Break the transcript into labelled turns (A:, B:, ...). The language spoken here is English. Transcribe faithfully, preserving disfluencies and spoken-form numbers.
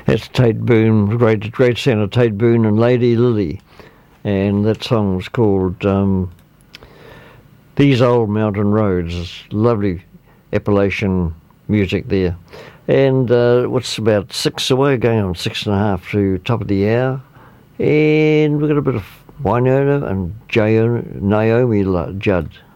A: That's Tate Boone, great, great singer Tate Boone and Lady Lily. And that song was called um, These Old Mountain Roads. It's lovely Appalachian music there. And uh, what's about six away, going on six and a half to top of the hour. And we've got a bit of Wynonna and Naomi Judd.